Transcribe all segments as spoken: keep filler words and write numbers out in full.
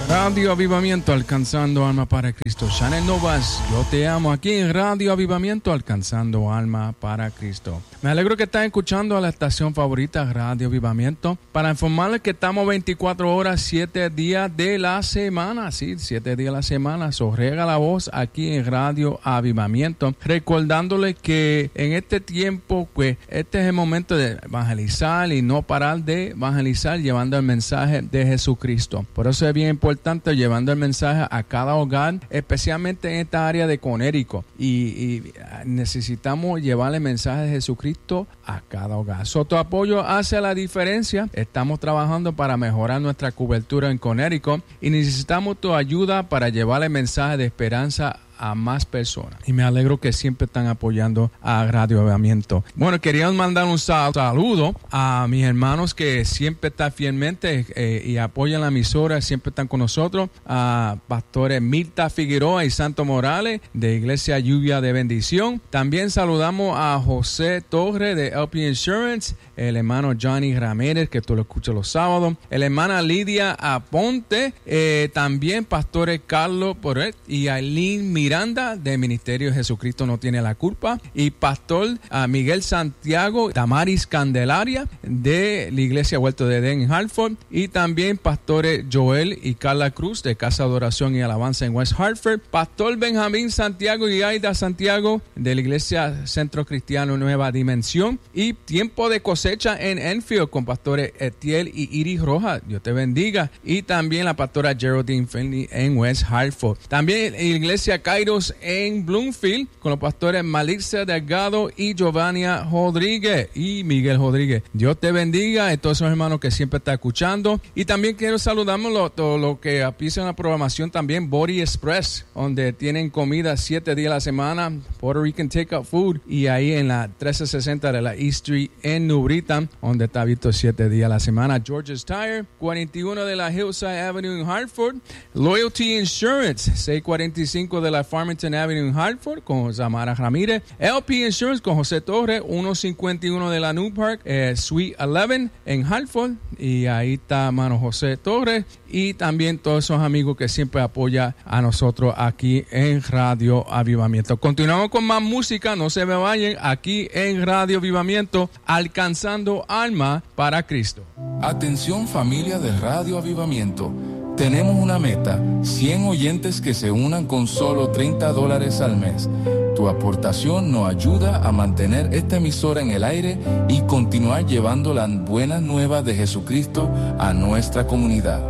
Radio Avivamiento, alcanzando alma para Cristo. Chanel Novas, yo te amo, aquí en Radio Avivamiento, alcanzando alma para Cristo. Me alegro que están escuchando a la estación favorita, Radio Avivamiento, para informarles que estamos veinticuatro horas, siete días de la semana, sí, siete días de la semana. So, riega la voz aquí en Radio Avivamiento, recordándoles que en este tiempo, pues, este es el momento de evangelizar y no parar de evangelizar, llevando el mensaje de Jesucristo. Por eso es bien importante llevando el mensaje a cada hogar, especialmente en esta área de Connecticut, y, y necesitamos llevar el mensaje de Jesucristo a cada hogar. So, tu apoyo hace la diferencia. Estamos trabajando para mejorar nuestra cobertura en Connecticut y necesitamos tu ayuda para llevar el mensaje de esperanza a más personas. Y me alegro que siempre están apoyando a Radio Avivamiento. Bueno, quería mandar un sal- saludo a mis hermanos que siempre están fielmente eh, y apoyan la emisora, siempre están con nosotros, a pastores Mirta Figueroa y Santo Morales de Iglesia Lluvia de Bendición. También saludamos a José Torre de L P Insurance, el hermano Johnny Ramírez, que tú lo escuchas los sábados, la hermana Lidia Aponte, eh, también pastores Carlos Porret y Aileen Miranda Miranda del Ministerio Jesucristo No Tiene la Culpa, y pastor uh, Miguel Santiago Damaris Candelaria de la Iglesia Huerto de Edén en Hartford, y también pastores Joel y Carla Cruz de Casa de Oración y Alabanza en West Hartford, pastor Benjamín Santiago y Aida Santiago de la Iglesia Centro Cristiano Nueva Dimensión, y tiempo de cosecha en Enfield con pastores Etiel y Iris Rojas. Dios te bendiga. Y también la pastora Geraldine Finley en West Hartford. También la Iglesia Kairos en Bloomfield con los pastores Malicia Delgado y Giovannia Rodríguez y Miguel Rodríguez. Dios te bendiga a todos esos hermanos que siempre están escuchando. Y también quiero saludarnos lo, todo lo que apisan la programación también, Body Express, donde tienen comida siete días a la semana, Puerto Rican Takeout Food, y ahí en la trece sesenta de la East Street en New Britain, donde está abierto siete días a la semana. George's Tire, cuarenta y uno de la Hillside Avenue en Hartford. Loyalty Insurance, seiscientos cuarenta y cinco de la Farmington Avenue en Hartford con Samara Ramírez. L P Insurance con José Torres, ciento cincuenta y uno de la New Park, eh, Suite once en Hartford, y ahí está mano José Torres, y también todos esos amigos que siempre apoyan a nosotros aquí en Radio Avivamiento. Continuamos con más música, no se me vayan, aquí en Radio Avivamiento, alcanzando alma para Cristo. Atención familia de Radio Avivamiento. Tenemos una meta, cien oyentes que se unan con solo treinta dólares al mes. Tu aportación nos ayuda a mantener esta emisora en el aire y continuar llevando las buenas nuevas de Jesucristo a nuestra comunidad.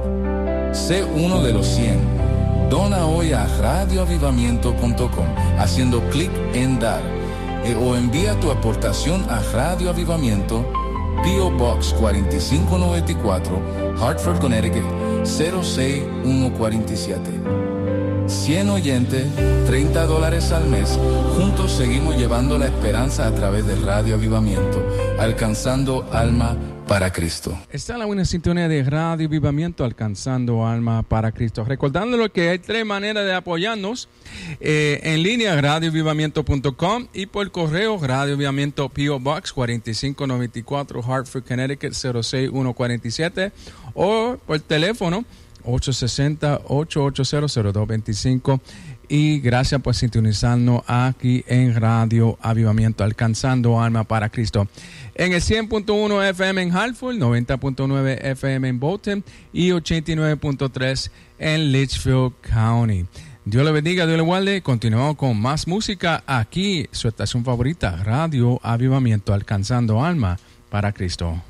Sé uno de los cien. Dona hoy a radio avivamiento punto com haciendo clic en dar, eh, o envía tu aportación a Radio Avivamiento, P O Box cuarenta y cinco noventa y cuatro, Hartford, Connecticut cero seis uno cuatro siete. cien oyentes, treinta dólares al mes. Juntos seguimos llevando la esperanza a través de Radio Avivamiento, alcanzando alma para Cristo. Está la buena sintonía de Radio Avivamiento, alcanzando alma para Cristo. Recordándolo que hay tres maneras de apoyarnos. Eh, en línea, radio avivamiento punto com, y por correo, Radio Avivamiento, P O Box cuarenta y cinco noventa y cuatro, Hartford, Connecticut cero seis uno cuatro siete, o por teléfono ocho seis cero, ocho ocho cero, cero dos dos cinco. Y gracias por sintonizarnos aquí en Radio Avivamiento, alcanzando alma para Cristo. En el cien punto uno F M en Hartford, noventa punto nueve F M en Bolton y ochenta y nueve punto tres en Litchfield County. Dios le bendiga, Dios le guarde. Continuamos con más música aquí, su estación favorita, Radio Avivamiento, alcanzando alma para Cristo.